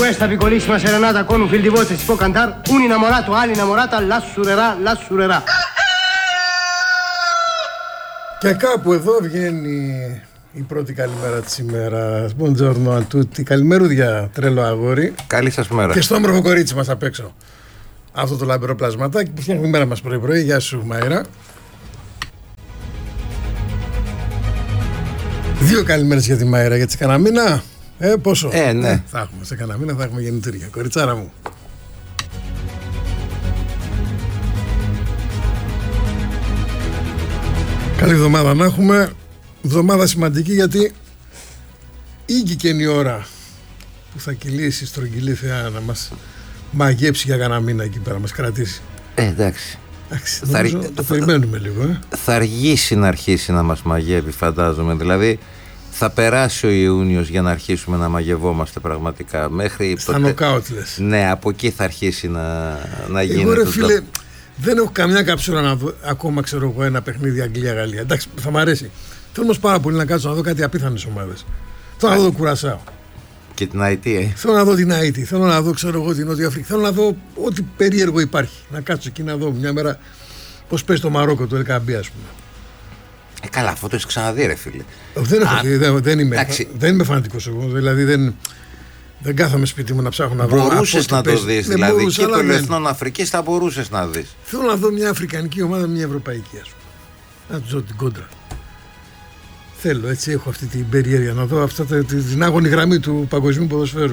questa piccolissima serenata con un fil di voce si può cantare un innamorato all'innamorata l'assurerà. Και κάπου εδώ βγαίνει η πρώτη καλημέρα της ημέρας. Buongiorno a tutti. Καλημέρουδια, τρέλο αγόρι. Καλή σας μέρα. Και στο όμορφο κορίτσι μας απ' έξω. Αυτό το λαμπερό πλασματάκι που φτιάχνει η μέρα μας πρωί-πρωί. Γεια σου, Μαΐρα. 2 καλημέρες για τη Μαΐρα, γιατί σε κανένα μήνα. Πόσο? Ναι. Θα έχουμε, σε κανένα μήνα θα έχουμε γεννητήρια. Κοριτσάρα μου. Καλή εβδομάδα να έχουμε. Εβδομάδα σημαντική γιατί ήγηκε η ώρα που θα κυλήσει η στρογγυλή θεά να μας μαγέψει για κανένα μήνα εκεί πέρα, μας κρατήσει. Εντάξει. Το περιμένουμε λίγο. Θα αργήσει να αρχίσει να μας μαγεύει, φαντάζομαι. Δηλαδή θα περάσει ο Ιούνιος για να αρχίσουμε να μαγευόμαστε πραγματικά. Μέχρι στα νοκάουτ λες. Ναι, από εκεί θα αρχίσει να γίνεται. Εγώ ρε φίλε, δεν έχω καμιά καψούρα να δω ακόμα, ξέρω εγώ, ένα παιχνίδι Αγγλία-Γαλλία. Εντάξει, θα μ' αρέσει. Θέλω όμως πάρα πολύ να κάτσω να δω κάτι απίθανες ομάδες. Θέλω να δω το Κουρασάο. Και την Αϊτή, Θέλω να δω την Αϊτή. Θέλω να δω, ξέρω εγώ, την Νότια Αφρική. Θέλω να δω ό,τι περίεργο υπάρχει. Να κάτσω εκεί να δω μια μέρα πώς παίζει το Μαρόκο, το Ελκαμπή, ας πούμε. Καλά, αυτό το έχεις ξαναδεί, ρε φίλε. Δεν είμαι φανατικός εγώ. Δηλαδή δεν κάθομαι σπίτι μου να ψάχνω να βρω. Μπορούσες να το δεις. Δηλαδή και το Εθνών Αφρικής θα μπορούσες να δεις. Θέλω να δω μια αφρικανική ομάδα, μια ευρωπαϊκή, ας πούμε. Να τους δω την κόντρα. Θέλω, έτσι έχω αυτή την περιέργεια να δω την άγωνη γραμμή του παγκοσμίου ποδοσφαίρου.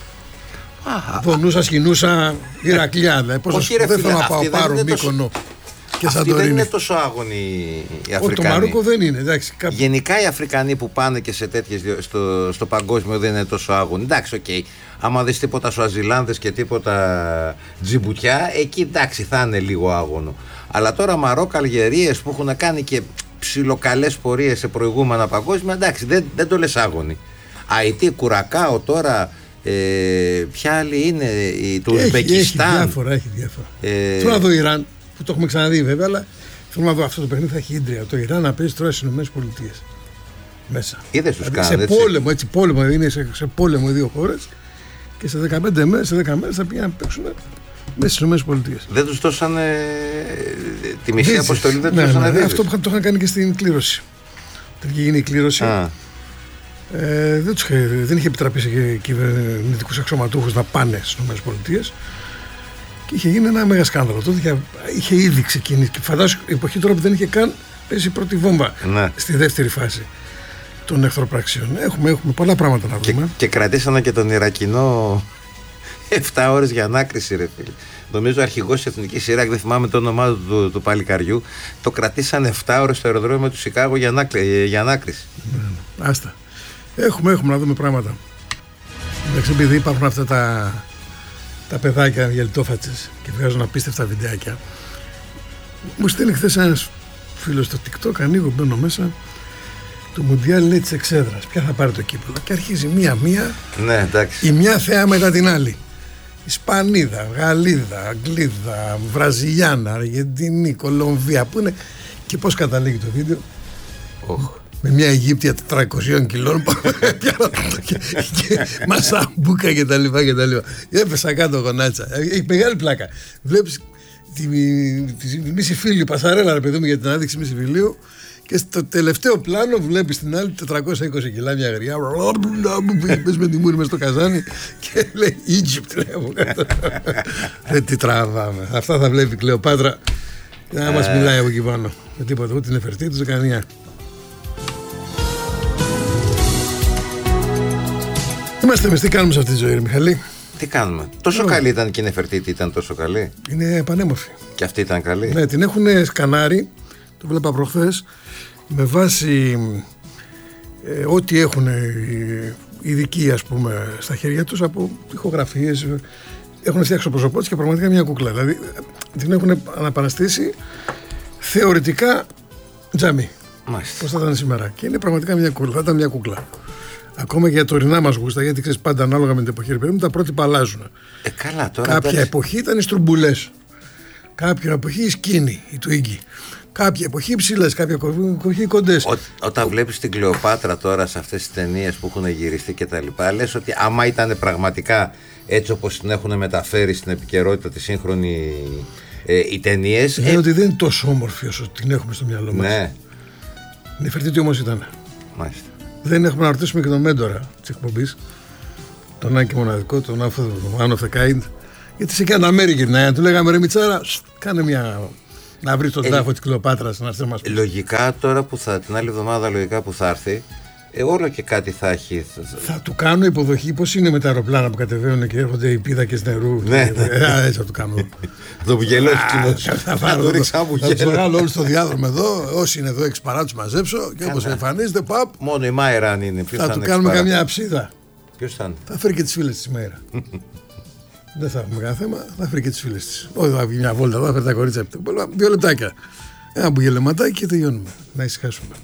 Δονούσα, σκηνούσα, Ηρακλιά. Δεν θέλω να πάω Πάρο, Μύκονο και Σαντορίνη. Δεν είναι τόσο άγωνοι οι Αφρικανοί. Το Μαρόκο δεν είναι, εντάξει. Γενικά οι Αφρικανοί που πάνε και σε τέτοιες στο παγκόσμιο δεν είναι τόσο άγωνοι. Εντάξει, οκ. Άμα δεις τίποτα Σουαζιλάνδες και τίποτα Τζιμπουτιά, εκεί εντάξει θα είναι λίγο άγωνο. Αλλά τώρα Μαρόκο, Αλγερίες που έχουν κάνει και ψιλοκαλές πορείες σε προηγούμενα παγκόσμια, εντάξει, δεν το λες άγωνοι. Αϊτή, Κουρακάο τώρα, ποια άλλη είναι, το Ουσμπεκιστάν. Έχει διάφορα. Θέλω να δω Ιράν, που το έχουμε ξαναδεί βέβαια, αλλά θέλω να δω αυτό το παιχνίδι θα έχει ίντρια. Το Ιράν να παίζει τώρα στις ΗΠΑ. Μέσα. Είδες τους δηλαδή, κάνουν, σε πόλεμο, είναι σε πόλεμο οι δύο χώρες και σε 15 μέρες, σε 10 μέρες θα πήγαν να παίξουν μέσα στις ΗΠΑ. Δεν τους δώσανε τη μισή αποστολή, δεν τους δώσανε δίδες. Αυτό που το είχαν κάνει και στην κλήρωση. Όταν είχε γίνει η κλήρωση, δεν είχε επιτραπεί σε κυβερνητικούς αξιωματούχους να πάνε στις ΗΠΑ και είχε γίνει ένα μέγα σκάνδαλο. Τότε είχε ήδη ξεκινήσει και φαντάζομαι η εποχή τώρα που δεν είχε καν πέσει η πρώτη βόμβα στη δεύτερη φάση των εχθροπραξιών. Έχουμε πολλά πράγματα να δούμε. Και κρατήσανε και τον Ιρακινό 7 ώρες για ανάκριση, ρε φίλε. Νομίζω ο αρχηγός της Εθνικής Ιράκ, δεν θυμάμαι το όνομά του παλικαριού, το κρατήσανε 7 ώρες στο αεροδρόμιο του Σικάγο για ανάκριση. Άστα. Έχουμε να δούμε πράγματα. Εντάξει, επειδή υπάρχουν αυτά τα παιδάκια γελτόφατσες και βγάζουν απίστευτα βιντεάκια. Μου στέλνει χθες ένας φίλος στο TikTok, ανοίγω, μπαίνω μέσα. Το Μουντιάλ λέει της εξέδρας. Ποια θα πάρει το κύπελλο. Και αρχίζει μία-μία. Ναι, εντάξει. Η μια θέα μετά την άλλη. Ισπανίδα, Γαλλίδα, Αγγλίδα, Βραζιλιάνα, Αργεντινή, Κολομβία. Που είναι. Και πώς καταλήγει το βίντεο. Με μια Αιγύπτια 400 κιλών και μασάμπουκα και τα λοιπά. Έπεσα κάτω γονάτσα. Έχει μεγάλη πλάκα. Βλέπεις τη μίση φίλου, πασαρέλα ρε παιδί μου για την ανάδειξη μίση φιλίου και στο τελευταίο πλάνο βλέπεις την άλλη 420 κιλά μια γριά. Πες με τη μούρη μες στο καζάνι και λέει Egypt. Δεν τι τραβάμε. Αυτά θα βλέπει η Κλεοπάτρα και να μας μιλάει από εκεί πάνω. Με τίποτα, ούτε την εφερτή του κανένα. Είμαστε εμείς, τι κάνουμε σε αυτή τη ζωή, Μιχαλή? Τι κάνουμε? Τόσο καλή ήταν και η Νεφερτίτη, ήταν τόσο καλή. Είναι πανέμορφη. Και αυτή ήταν καλή. Ναι, την έχουν σκανάρει, το βλέπα προχθές, με βάση ό,τι έχουν οι ειδικοί, ας πούμε, στα χέρια τους από ηχογραφίες. Έχουν φτιάξει το πρόσωπό της και πραγματικά μια κούκλα. Δηλαδή την έχουν αναπαναστήσει θεωρητικά τζαμί. Πώς θα ήταν σήμερα. Και είναι πραγματικά μια κούκλα. Θα ήταν μια κούκλα. Ακόμα και για τωρινά μας γούστα, γιατί ξέρεις πάντα ανάλογα με την εποχή, παιδί μου, τα πρότυπα αλλάζουν. Καλά, τώρα. Κάποια εποχή ήταν οι στρουμπουλές. Κάποια εποχή η σκίνη, η Twiggy. Κάποια εποχή ψηλές, κάποια εποχή κοντές. Όταν βλέπεις την Κλεοπάτρα τώρα σε αυτές τις ταινίες που έχουν γυριστεί και τα λοιπά, λες ότι άμα ήταν πραγματικά έτσι όπως την έχουν μεταφέρει στην επικαιρότητα τη σύγχρονη οι ταινίες. Λένε ότι δεν είναι τόσο όμορφη όσο την έχουμε στο μυαλό μας. Ναι. Νεφερτίτη όμως ήταν. Μάλιστα. Δεν έχουμε να ρωτήσουμε και τον μέντορα της εκπομπής, τον Άκη Μοναδικό, τον One of the Kind, γιατί σε κάνα μέρη γυρνάει. Του λέγαμε ρε Μιτσάρα, κάνε μια. Να βρει τον τάφο της Κλεοπάτρας να έρθει να μας πει. Λογικά τώρα την άλλη εβδομάδα λογικά που θα έρθει, όλο και κάτι θα έχει. Θα του κάνω υποδοχή. Πώς είναι με τα αεροπλάνα που κατεβαίνουν και έρχονται οι πίδακες νερού. Ναι. Έτσι θα του κάνω. Θα το πουγελώσει κοινός. Θα πάρω. Θα του βγάλω όλους στο διάδρομο εδώ. Όσοι είναι εδώ, 6 παρά τους μαζέψω. Και όπως εμφανίζεται, παπ. Μόνο η Μάιρα αν είναι. Θα του κάνουμε καμιά αψίδα. Ποιος θα είναι? Θα φέρει και τις φίλες της Μάιρα. Δεν θα έχουμε κανένα θέμα. Θα φέρει και τις φίλες της. Όχι, θα βγει μια βόλτα εδώ, θα φέρει τα κορίτσια. 2 λεπτάκια. Ένα μπουγελεματάκι και τελειώνουμε. Να ησυχάσουμε.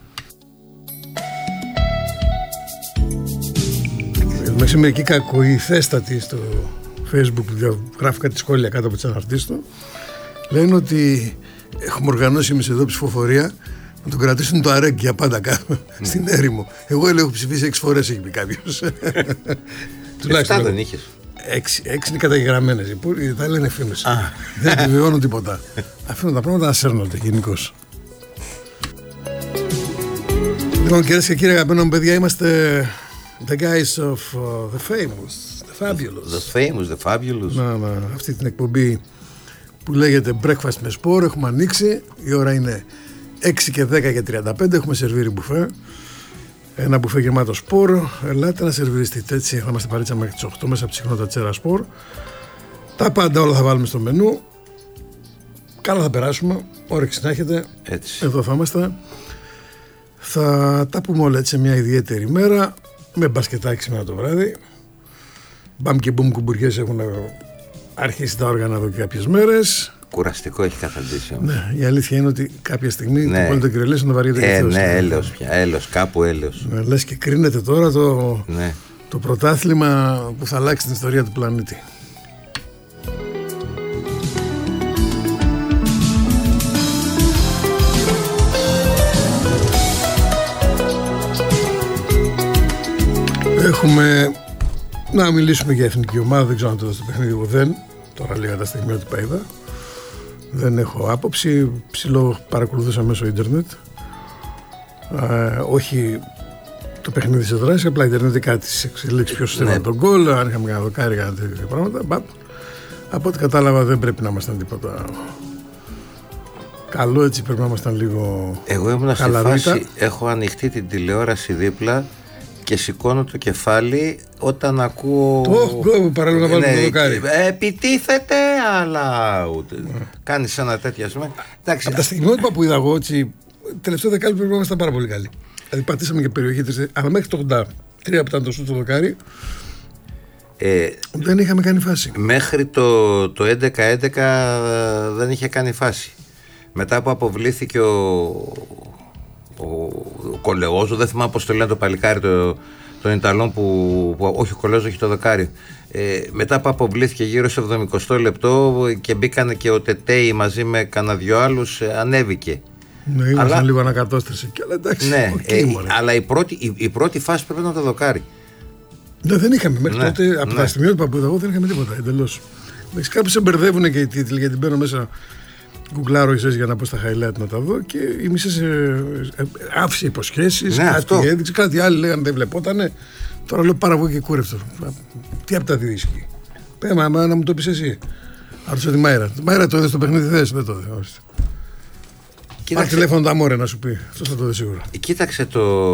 Μέχρι μερικοί κακοηθέστατοι στο Facebook που γράφει κάτι σχόλια κάτω από τις αναρτήσεις του, λένε ότι έχουμε οργανώσει εμείς εδώ ψηφοφορία να τον κρατήσουν το ΑΡΕΚ για πάντα κάτω στην έρημο. Εγώ έχω ψηφίσει 6 φορές, έχει πει κάποιος. Τουλάχιστον δεν είχες. 6 είναι καταγεγραμμένες. Τα λένε φήμες. Δεν επιβεβαιώνουν τίποτα. Αφήνουν τα πράγματα να σέρνονται γενικώς. Λοιπόν, κυρίες και κύριοι, αγαπημένα μου παιδιά, είμαστε the guys of the famous, the fabulous. The famous, the fabulous. Να, αυτή την εκπομπή που λέγεται Breakfast με Sport έχουμε ανοίξει. Η ώρα είναι 6 και 10 και 35. Έχουμε σερβίρει μπουφέ. Ένα μπουφέ γεμάτο σπορ. Ελάτε να σερβιριστείτε έτσι. Θα είμαστε παρέτσα μέχρι τις 8 μέσα από τη συχνότητα Τσέρα Σπορ. Τα πάντα όλα θα βάλουμε στο μενού. Καλά θα περάσουμε. Όρεξη να έχετε. Έτσι. Εδώ θα είμαστε. Θα τα πούμε όλα έτσι σε μια ιδιαίτερη μέρα. Με μπασκετάκι σήμερα το βράδυ. Μπαμ και μπουμ κουμπουριές έχουν αρχίσει τα όργανα εδώ και κάποιες μέρες. Κουραστικό έχει καθαντήσει όμως. Ναι, η αλήθεια είναι ότι κάποια στιγμή το πόλεμο κυριλές να βαριέται και ναι, έλεος πια. Έλεος, κάπου έλεος. Ναι, λες και κρίνεται τώρα το πρωτάθλημα που θα αλλάξει την ιστορία του πλανήτη. Έχουμε να μιλήσουμε για εθνική ομάδα. Δεν ξέρω αν το δω στο παιχνίδι εγώ δεν. Τώρα λίγα τα στιγμιότυπα είδα. Δεν έχω άποψη. Ψηλό παρακολουθούσα μέσω ίντερνετ. Όχι το παιχνίδι σε δράση, απλά ιντερνετικά τις εξελίξεις, ποιος στέλνει τον γκολ, αν είχαμε κανένα δοκάρι, κανένα τέτοια πράγματα. Από ό,τι κατάλαβα δεν πρέπει να ήμασταν τίποτα καλό, έτσι πρέπει να ήμασταν λίγο. Εγώ ήμουν στη φάση, έχω ανοιχτή την τηλεόραση δίπλα και σηκώνω το κεφάλι όταν ακούω. Το παράλληλα να βάλουμε το δοκάρι. Επιτίθεται, αλλά ούτε. Κάνεις ένα τέτοιο σημείο. Από τα στιγμιότυπα που είδα εγώ, έτσι, τελευταίο δεκάλεπτο πρέπει να ήμασταν πάρα πολύ καλοί. Δηλαδή πατήσαμε και περιοχή της, αλλά μέχρι το 83 που ήταν το σούτ το δοκάρι, δεν είχαμε κάνει φάση. Μέχρι το 11-11 δεν είχε κάνει φάση. Μετά που αποβλήθηκε ο Κολεόζο, δεν θυμάμαι πώς το λένε το παλικάρι των Ιταλών που όχι ο Κολεόζο, όχι το δοκάρι. Μετά που αποβλήθηκε γύρω στο 70 λεπτό και μπήκανε και ο Τετέι μαζί με κανένα δυο άλλους, ανέβηκε. Ναι, ήμασταν λίγο ανακατόστρεση. Αλλά εντάξει, ναι, αλλά η πρώτη φάση πρέπει να το δοκάρει. Ναι, δεν είχαμε μέχρι τότε, από τα στιγμιότυπα που είδα εγώ δεν είχαμε τίποτα εντελώς. Κάποιοι σε μπερδεύουν και οι τίτλοι, γιατί μπαίνω μέσα, γκουγκλάρω εσείς για να πω στα highlight να τα δω και οι μισές άφησε υποσχέσεις, κάτι έδειξε, κάτι άλλοι λέγανε δεν βλεπότανε. Τώρα λέω παραγωγή και κούρευτο. Τι από τα δύο ισχύει. Πέμα, να μου το πεις εσύ. Ρωτήσα τη Μάιρα. Τη Μάιρα το είδε στο παιχνίδι, δεν το είδε. Πάρε τηλέφωνο τα μόρια να σου πει. Αυτό θα το δει σίγουρα. Κοίταξε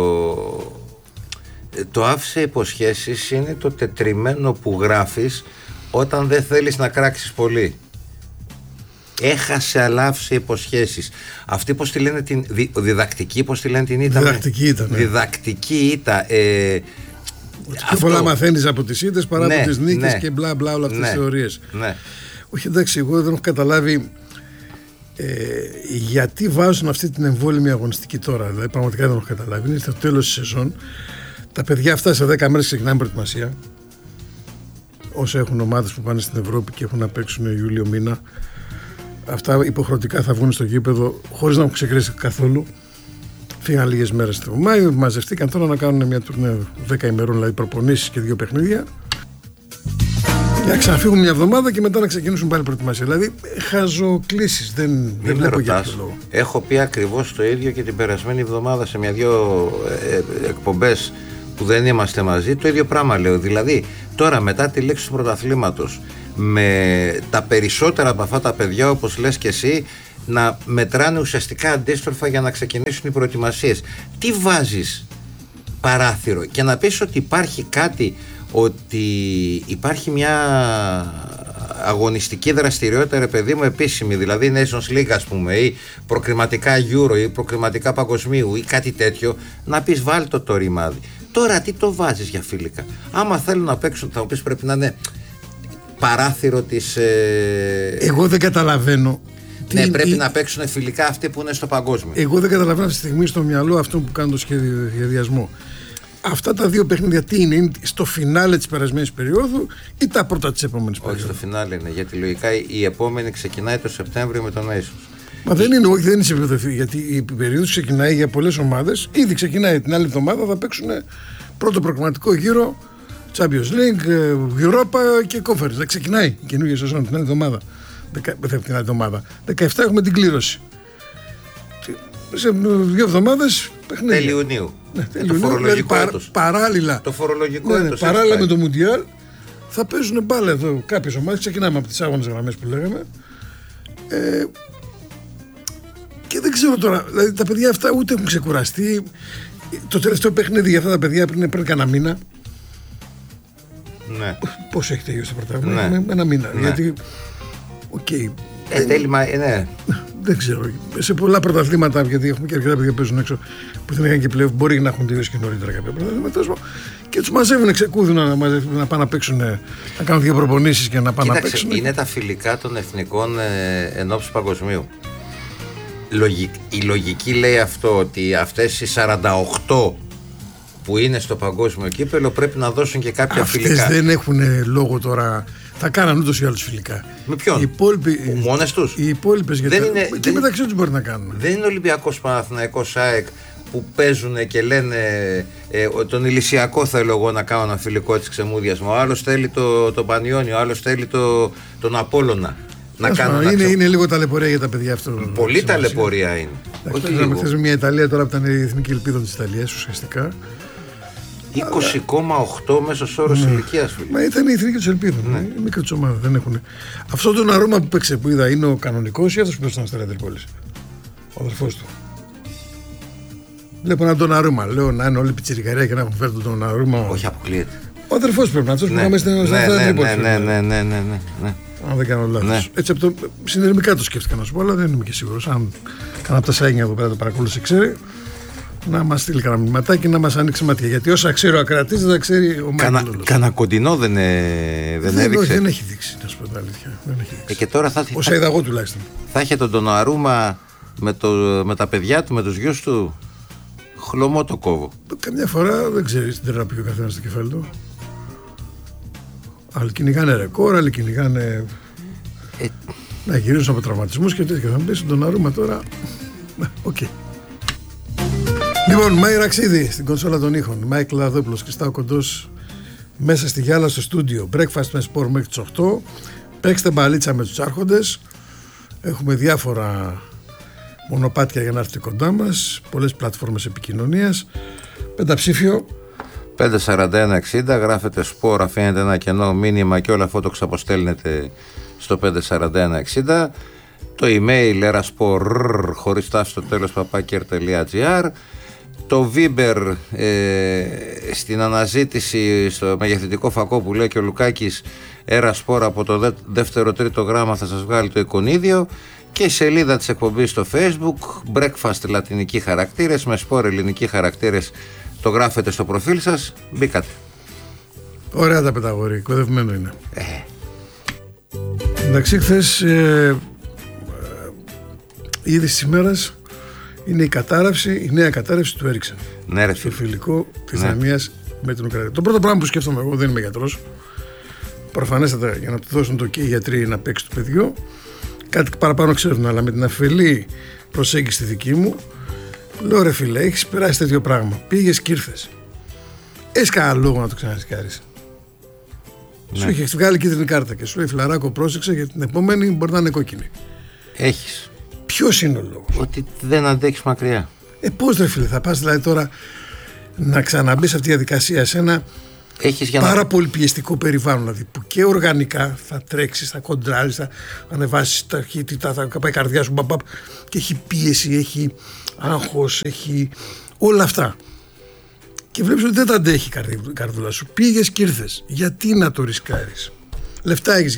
το άφησε υποσχέσεις είναι το τετριμένο που γράφεις όταν δεν θέλεις να κράξεις πολύ. Έχασε αλλά άφησε υποσχέσεις. Αυτή πώς τη λένε την διδακτική, πώς τη λένε την ήττα. Διδακτική ήταν. Ναι. Διδακτική ήττα. Πιο πολλά μαθαίνεις από τις ήττες παρά από τις νίκες και μπλα μπλα όλα αυτές τις θεωρίες. Ναι. Όχι, εντάξει, εγώ δεν έχω καταλάβει γιατί βάζουν αυτή την εμβόλυμη αγωνιστική τώρα. Δηλαδή πραγματικά δεν έχω καταλάβει. Είναι στο τέλος της σεζόν. Τα παιδιά αυτά σε 10 μέρες ξεκινάνε προετοιμασία. Όσο έχουν ομάδες που πάνε στην Ευρώπη και έχουν να παίξουν Ιούλιο μήνα, αυτά υποχρεωτικά θα βγουν στο γήπεδο χωρίς να έχουν ξεκρίσει καθόλου. Φύγαν λίγες μέρες το Μάιο, μαζευτήκαν τώρα να κάνουν μια τουρνέ 10 ημερών, δηλαδή προπονήσεις και 2 παιχνίδια. Για να ξαναφύγουν μια εβδομάδα και μετά να ξεκινήσουν πάλι προετοιμασία. Δηλαδή, χαζοκλήσεις. Δεν βλέπω για ποιο λόγο. Έχω πει ακριβώς το ίδιο και την περασμένη εβδομάδα σε μια-δυο εκπομπές που δεν είμαστε μαζί. Το ίδιο πράγμα λέω. Δηλαδή, τώρα μετά τη λήξη του πρωταθλήματος, με τα περισσότερα από αυτά τα παιδιά, όπως λες και εσύ, να μετράνε ουσιαστικά αντίστροφα για να ξεκινήσουν οι προετοιμασίες. Τι βάζεις παράθυρο και να πεις ότι υπάρχει κάτι, ότι υπάρχει μια αγωνιστική δραστηριότητα, ρε παιδί μου, επίσημη, δηλαδή Nations League, ας πούμε, ή προκριματικά Euro ή προκριματικά Παγκοσμίου ή κάτι τέτοιο, να πεις βάλ το ρημάδι. Τώρα τι το βάζεις για φιλικά? Άμα θέλουν να παίξουν, θα μου πεις πρέπει να είναι παράθυρο της... Εγώ δεν καταλαβαίνω. Ναι, πρέπει να παίξουν φιλικά αυτοί που είναι στο παγκόσμιο. Εγώ δεν καταλαβαίνω αυτή τη στιγμή στο μυαλό αυτών που κάνουν το σχεδιασμό. Αυτά τα δύο παιχνίδια τι είναι στο φινάλε της περασμένης περίοδου ή τα πρώτα της επόμενης περίοδου? Όχι, στο φινάλε είναι, γιατί λογικά η επόμενη ξεκινάει το Σεπτέμβριο με τον Nations. Μα δεν είναι, όχι, δεν είναι σε επίπεδο, γιατί η περίοδος ξεκινάει για πολλές ομάδες. Ήδη ξεκινάει την άλλη εβδομάδα, θα παίξουν πρώτο προγραμματικό γύρο, Champions League, Europa και Conference. Θα ξεκινάει η καινούργια σεζόν την άλλη εβδομάδα. Την άλλη εβδομάδα. 17 έχουμε την κλήρωση. Σε 2 εβδομάδες παιχνίδια. Τέλη Ιουνίου. Ναι, το φορολογικό έτος. Παράλληλα. Το φορολογικό έτος. Παράλληλα με το Μουντιάλ θα παίζουν μπάλα εδώ κάποιες ομάδες. Ξεκινάμε από τις άγωνες γραμμές που λέγαμε. Και δεν ξέρω τώρα, δηλαδή τα παιδιά αυτά ούτε έχουν ξεκουραστεί. Το τελευταίο παιχνίδι για αυτά τα παιδιά πριν κανένα μήνα. Ναι. Πώς έχει τελειώσει το πρωτάθλημα? Ναι. Ένα μήνα. Ναι. Γιατί. Okay, ναι. Δεν ξέρω. Σε πολλά πρωταθλήματα, γιατί έχουμε και αρκετά παιδιά που παίζουν έξω που δεν είχαν και πλέον, μπορεί να έχουν τελειώσει και νωρίτερα κάποια πρωταθλήματα. Και τους μαζεύουν, ξεκούδουν να πάνε να παίξουν, να κάνουν 2 προπονήσεις και να πάνε να παίξουν. Είναι τα φιλικά των εθνικών εν ώψη παγκοσμίου. Η λογική λέει αυτό, ότι αυτές οι 48 που είναι στο παγκόσμιο κύπελο πρέπει να δώσουν και κάποια φιλικά. Αυτές δεν έχουν λόγο τώρα. Θα κάναν ούτως ή άλλως φιλικά. Με ποιον? Οι υπόλοιποι, μόνες τους. Οι υπόλοιπες και μεταξύ τους μπορεί να κάνουν. Δεν είναι Ολυμπιακός, Παναθηναϊκός, ΑΕΚ που παίζουν και λένε τον Ηλυσιακό θέλω εγώ να κάνω ένα φιλικό της ξεμούδιας μου. Ο άλλος θέλει τον Πανιόνιο, ο άλλος θέλει τον Απόλλωνα. Είναι λίγο ταλαιπωρία για τα παιδιά αυτό. Πολύ ταλαιπωρία είναι. Όχι λίγο. Θες μια Ιταλία τώρα που ήταν η εθνική ελπίδα της Ιταλίας ουσιαστικά. 20,8 μέσος όρος ηλικίας. Μα ήταν η εθνική τους ελπίδα. Η μικρή τους ομάδα δεν έχουν. Αυτό τον αρώμα που παίξε που είδα είναι ο κανονικός ή αυτός που παίξε στον Αστέρα Τρίπολης? Ο αδερφός του. Βλέπω έναν τον Αρούμα. Λέω να είναι όλοι πιτσιρικαρία και να έχουν φέρει τον Αρούμα. Όχι, αποκλείεται. Ο αδερφός πρέπει να είναι αυτός που είχαμε στην Αστέρα Τρίπολης. Ναι. Αν δεν κάνω λάθος. Ναι. Έτσι από το συνειδημικά το σκέφτηκα να σου πω, αλλά δεν είμαι και σίγουρος. Αν κανένα από τα σάγια εδώ πέρα το παρακολούθησε, ξέρει, να μας στείλει κανένα μηνυματάκι να μας ανοίξει μάτια. Γιατί όσα ξέρει ο ακρατής δεν τα ξέρει ο Μάικλ. Κανένα κοντινό δεν έδειξε. Όχι, δεν έχει δείξει, να σου πω την αλήθεια. Δεν έχει δείξει. Και τώρα όσα είδα εγώ τουλάχιστον. Θα είχε τον Ντοναρούμα με τα παιδιά του, με τους γιους του. Χλωμό το κόβω. Καμιά φορά δεν ξέρει την τραπεί ο καθένας στο κεφάλι του. Άλλοι κυνηγάνε ρεκόρ, άλλοι κυνηγάνε να γυρίσουν από τραυματισμούς και τέτοια. Θα μου πεις τον Αρούμα τώρα. Οκ. Λοιπόν, Μάη Ραξίδη στην κονσόλα των ήχων. Μάικλ Λαδόπουλος, Χριστάο Κοντός μέσα στη Γιάλα στο στούντιο. Breakfast με σπορ μέχρι τις 8. Παίξτε μπαλίτσα με τους άρχοντες. Έχουμε διάφορα μονοπάτια για να έρθετε κοντά μας. Πολλές πλατφόρμες επικοινωνίας. Πενταψήφιο 54160, γράφετε σπορ, αφήνετε ένα κενό μήνυμα και όλο αυτό το ξαποστέλνετε στο 54160. Το email eraspor χωρίς τάφη στο τέλος @kr.gr. Το Viber στην αναζήτηση στο μεγεθυντικό φακό που λέει και ο Λουκάκης eraspor από το δεύτερο-τρίτο γράμμα θα σας βγάλει το εικονίδιο. Και η σελίδα της εκπομπής στο Facebook, breakfast λατινικοί χαρακτήρες με σπορ ελληνικοί χαρακτήρες. Το γράφετε στο προφίλ σας, μπήκατε. Ωραία τα πεταγόρια, κωδευμένο είναι. Εντάξει, χθες η είδηση της ημέρας είναι η νέα κατάρρευση του Έριξεν. Ναι, ρε, στο φιλικό της Δανίας με την Ουκρανία. Το πρώτο πράγμα που σκέφτομαι εγώ, δεν είμαι γιατρός, προφανέστατα για να του δώσουν το και οι γιατροί να παίξει το παιδιό, κάτι παραπάνω ξέρουν, αλλά με την αφελή προσέγγιση τη δική μου, λέω ρε φίλε, έχεις περάσει τέτοιο πράγμα. Πήγες και ήρθες. Έχεις κανένα λόγο να το ξαναρισκάρεις? Σου έχει βγάλει κίτρινη κάρτα και σου λέει φιλαράκο, πρόσεξε γιατί την επόμενη μπορεί να είναι κόκκινη. Έχεις. Ποιος είναι ο λόγος? Ότι δεν αντέχεις μακριά. Πώς ρε φίλε, θα πας δηλαδή τώρα να ξαναμπείς σε αυτή τη διαδικασία σε ένα πάρα πολύ πιεστικό περιβάλλον, δηλαδή που και οργανικά θα τρέξεις, θα κοντράρεις, θα ανεβάσεις ταχύτητα, θα πάει η καρδιά σου και έχει πίεση, έχει άγχος, έχει όλα αυτά. Και βλέπεις ότι δεν τα αντέχει η καρδούλα σου. Πήγες και ήρθες. Γιατί να το ρισκάρεις? Λεφτά έχεις